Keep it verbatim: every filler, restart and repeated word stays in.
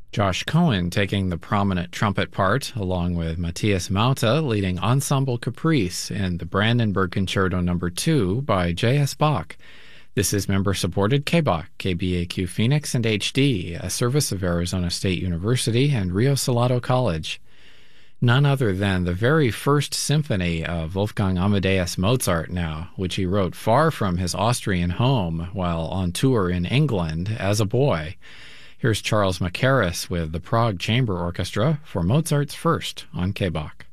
Josh Cohen taking the prominent trumpet part, along with Matthias Mauta leading Ensemble Caprice in the Brandenburg Concerto number two by J S. Bach. This is member-supported K B A Q, K B A Q Phoenix and H D, a service of Arizona State University and Rio Salado College. None other than the very first symphony of Wolfgang Amadeus Mozart now, which he wrote far from his Austrian home while on tour in England as a boy. Here's Charles Mackerras with the Prague Chamber Orchestra for Mozart's First on K B A Q.